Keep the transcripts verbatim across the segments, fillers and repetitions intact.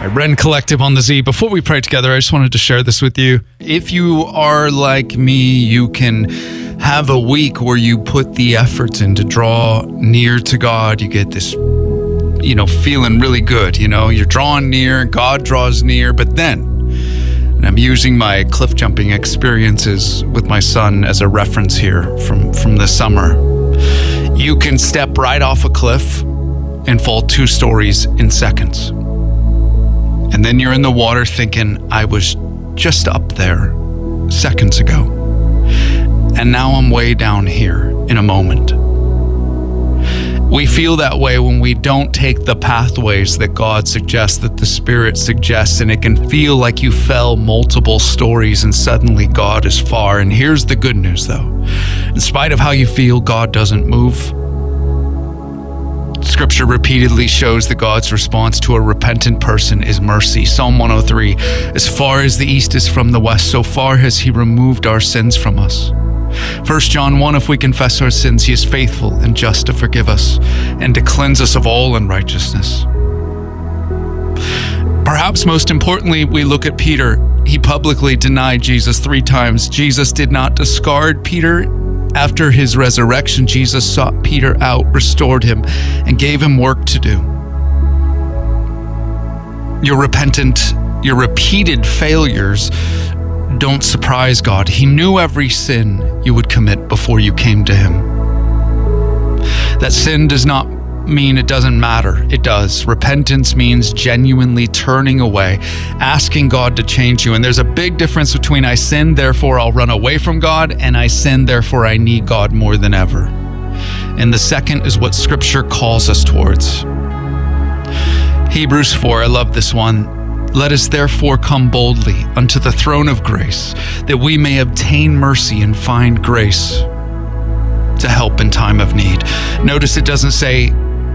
Ren Collective on the Z. Before we pray together, I just wanted to share this with you. If you are like me, you can have a week where you put the efforts in to draw near to God. You get this, you know, feeling really good. You know, you're drawing near, God draws near, but then, and I'm using my cliff jumping experiences with my son as a reference here from, from the summer. You can step right off a cliff and fall two stories in seconds. And then you're in the water thinking, I was just up there seconds ago. And now I'm way down here in a moment. We feel that way when we don't take the pathways that God suggests, that the Spirit suggests, and it can feel like you fell multiple stories and suddenly God is far. And here's the good news though. In spite of how you feel, God doesn't move. Scripture repeatedly shows that God's response to a repentant person is mercy. Psalm one oh three, as far as the east is from the west, so far has he removed our sins from us. First John one, if we confess our sins, he is faithful and just to forgive us and to cleanse us of all unrighteousness. Perhaps most importantly, we look at Peter. He publicly denied Jesus three times. Jesus did not discard Peter. After his resurrection, Jesus sought Peter out, restored him, and gave him work to do. Your repentant, your repeated failures don't surprise God. He knew every sin you would commit before you came to him. That sin does not mean it doesn't matter. It does. Repentance means genuinely turning away, asking God to change you. And there's a big difference between I sin, therefore I'll run away from God, and I sin, therefore I need God more than ever. And the second is what Scripture calls us towards. Hebrews four, I love this one. Let us therefore come boldly unto the throne of grace, that we may obtain mercy and find grace to help in time of need. Notice it doesn't say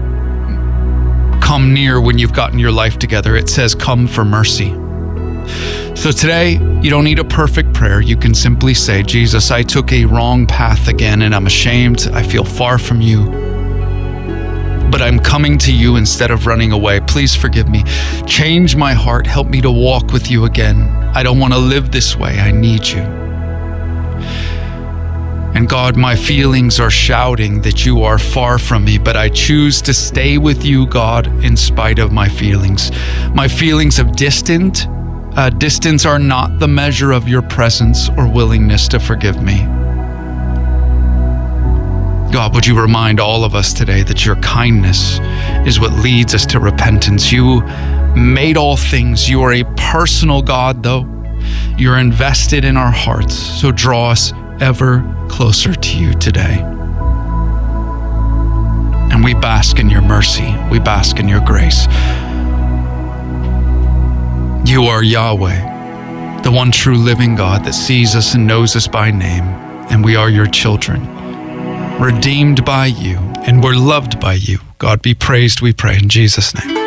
come near when you've gotten your life together. It says come for mercy. So today, you don't need a perfect prayer. You can simply say, Jesus, I took a wrong path again and I'm ashamed. I feel far from you. But I'm coming to you instead of running away. Please forgive me. Change my heart. Help me to walk with you again. I don't want to live this way. I need you. And God, my feelings are shouting that you are far from me, but I choose to stay with you, God, in spite of my feelings. My feelings of distant, uh, distance are not the measure of your presence or willingness to forgive me. God, would you remind all of us today that your kindness is what leads us to repentance. You made all things. You are a personal God, though. You're invested in our hearts, so draw us ever closer to you today. And we bask in your mercy. We bask in your grace. You are Yahweh, the one true living God that sees us and knows us by name. And we are your children, redeemed by you, and we're loved by you. God be praised, we pray in Jesus' name.